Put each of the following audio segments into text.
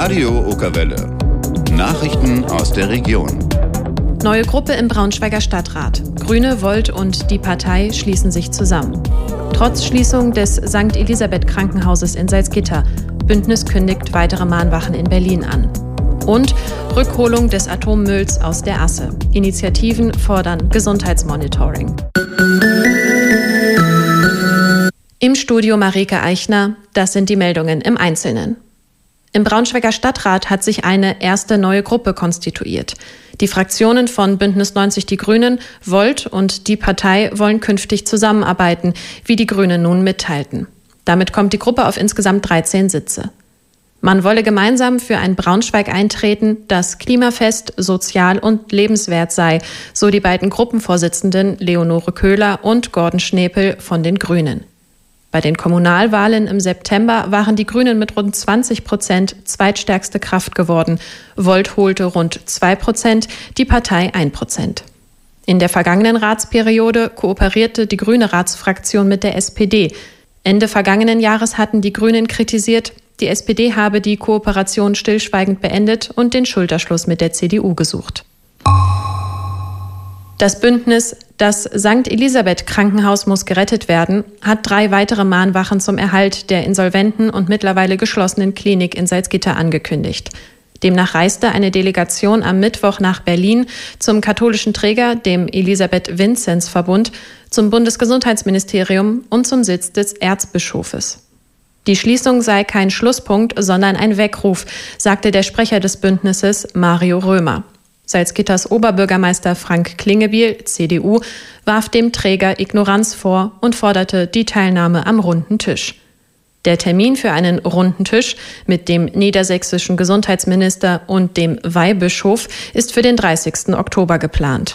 Radio Okerwelle. Nachrichten aus der Region. Neue Gruppe im Braunschweiger Stadtrat. Grüne, Volt und die Partei schließen sich zusammen. Trotz Schließung des St. Elisabeth Krankenhauses in Salzgitter. Bündnis kündigt weitere Mahnwachen in Berlin an. Und Rückholung des Atommülls aus der Asse. Initiativen fordern Gesundheitsmonitoring. Im Studio Marike Eichner, das sind die Meldungen im Einzelnen. Im Braunschweiger Stadtrat hat sich eine erste neue Gruppe konstituiert. Die Fraktionen von Bündnis 90 Die Grünen, Volt und die Partei wollen künftig zusammenarbeiten, wie die Grünen nun mitteilten. Damit kommt die Gruppe auf insgesamt 13 Sitze. Man wolle gemeinsam für ein Braunschweig eintreten, das klimafest, sozial und lebenswert sei, so die beiden Gruppenvorsitzenden Leonore Köhler und Gordon Schnepel von den Grünen. Bei den Kommunalwahlen im September waren die Grünen mit rund 20% zweitstärkste Kraft geworden. Volt holte rund 2%, die Partei 1%. In der vergangenen Ratsperiode kooperierte die grüne Ratsfraktion mit der SPD. Ende vergangenen Jahres hatten die Grünen kritisiert, die SPD habe die Kooperation stillschweigend beendet und den Schulterschluss mit der CDU gesucht. Das Bündnis Das St. Elisabeth Krankenhaus muss gerettet werden hat 3 weitere Mahnwachen zum Erhalt der insolventen und mittlerweile geschlossenen Klinik in Salzgitter angekündigt. Demnach reiste eine Delegation am Mittwoch nach Berlin zum katholischen Träger, dem Elisabeth-Vinzenz-Verbund, zum Bundesgesundheitsministerium und zum Sitz des Erzbischofes. Die Schließung sei kein Schlusspunkt, sondern ein Weckruf, sagte der Sprecher des Bündnisses Mario Römer. Salzgitters Oberbürgermeister Frank Klingebiel, CDU, warf dem Träger Ignoranz vor und forderte die Teilnahme am runden Tisch. Der Termin für einen runden Tisch mit dem niedersächsischen Gesundheitsminister und dem Weihbischof ist für den 30. Oktober geplant.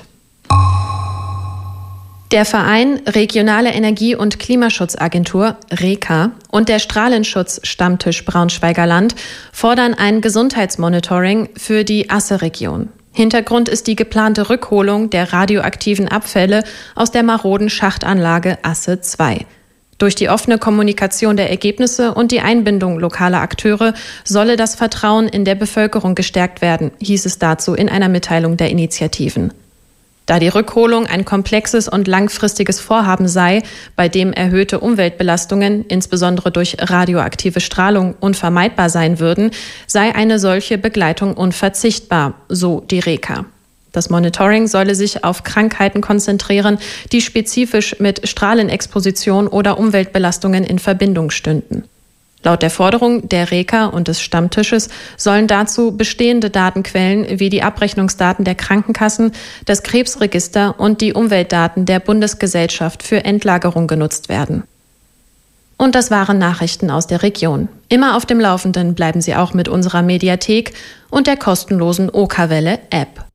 Der Verein Regionale Energie- und Klimaschutzagentur REKA und der Strahlenschutz-Stammtisch Braunschweiger Land fordern ein Gesundheitsmonitoring für die Asse-Region. Hintergrund ist die geplante Rückholung der radioaktiven Abfälle aus der maroden Schachtanlage Asse 2. Durch die offene Kommunikation der Ergebnisse und die Einbindung lokaler Akteure solle das Vertrauen in der Bevölkerung gestärkt werden, hieß es dazu in einer Mitteilung der Initiativen. Da die Rückholung ein komplexes und langfristiges Vorhaben sei, bei dem erhöhte Umweltbelastungen, insbesondere durch radioaktive Strahlung, unvermeidbar sein würden, sei eine solche Begleitung unverzichtbar, so die REKA. Das Monitoring solle sich auf Krankheiten konzentrieren, die spezifisch mit Strahlenexposition oder Umweltbelastungen in Verbindung stünden. Laut der Forderung der REKA und des Stammtisches sollen dazu bestehende Datenquellen wie die Abrechnungsdaten der Krankenkassen, das Krebsregister und die Umweltdaten der Bundesgesellschaft für Endlagerung genutzt werden. Und das waren Nachrichten aus der Region. Immer auf dem Laufenden bleiben Sie auch mit unserer Mediathek und der kostenlosen Okerwelle-App.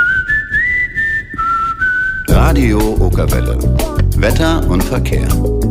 Radio Okerwelle. Wetter und Verkehr.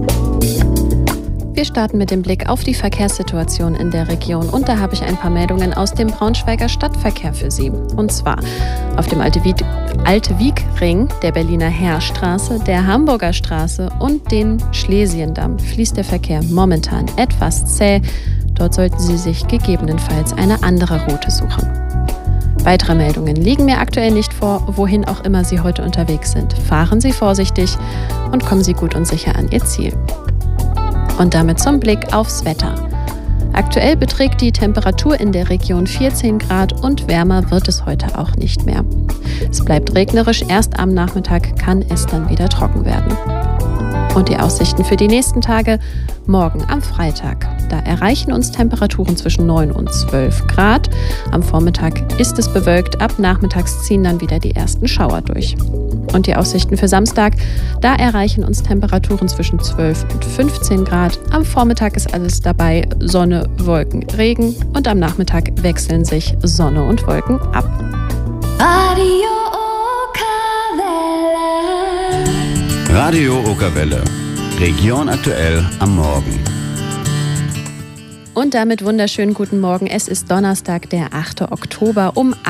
Wir starten mit dem Blick auf die Verkehrssituation in der Region und da habe ich ein paar Meldungen aus dem Braunschweiger Stadtverkehr für Sie. Und zwar auf dem Alte Wiegring, der Berliner Heerstraße, der Hamburger Straße und den Schlesiendamm fließt der Verkehr momentan etwas zäh. Dort sollten Sie sich gegebenenfalls eine andere Route suchen. Weitere Meldungen liegen mir aktuell nicht vor, wohin auch immer Sie heute unterwegs sind. Fahren Sie vorsichtig und kommen Sie gut und sicher an Ihr Ziel. Und damit zum Blick aufs Wetter. Aktuell beträgt die Temperatur in der Region 14 Grad und wärmer wird es heute auch nicht mehr. Es bleibt regnerisch, erst am Nachmittag kann es dann wieder trocken werden. Und die Aussichten für die nächsten Tage: morgen am Freitag. Da erreichen uns Temperaturen zwischen 9 und 12 Grad. Am Vormittag ist es bewölkt, ab nachmittags ziehen dann wieder die ersten Schauer durch. Und die Aussichten für Samstag: da erreichen uns Temperaturen zwischen 12 und 15 Grad. Am Vormittag ist alles dabei: Sonne, Wolken, Regen. Und am Nachmittag wechseln sich Sonne und Wolken ab. Radio Okerwelle. Region aktuell am Morgen. Und damit wunderschönen guten Morgen. Es ist Donnerstag, der 8. Oktober um